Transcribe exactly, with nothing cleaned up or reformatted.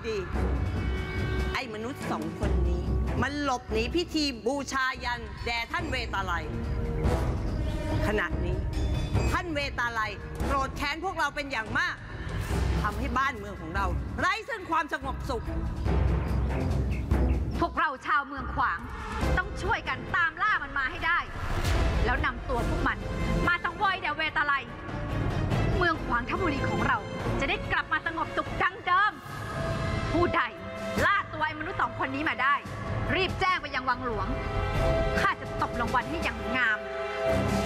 ดีไอ้มนุษย์สองคนนี้มันหลบหนีพิธีบูชายันแด่ท่านเวตาลัยขณะนี้ท่านเวตาลัยโกรธแค้นพวกเราเป็นอย่างมากทำให้บ้านเมืองของเราไร้ซึ่งความสงบสุขพวกเราชาวเมืองขวางต้องช่วยกันตามล่ามันมาให้ได้แล้วนำตัวพวกมันมาสังเวยแด่เวตาลัยเมืองขวางทบุรีของเราจะได้กลับมาสงบสุขดังเดิมผู้ใดล่าตัวไอ้มนุษย์สองคนนี้มาได้รีบแจ้งไปยังวังหลวงข้าจะตบรางวัลให้อย่างงาม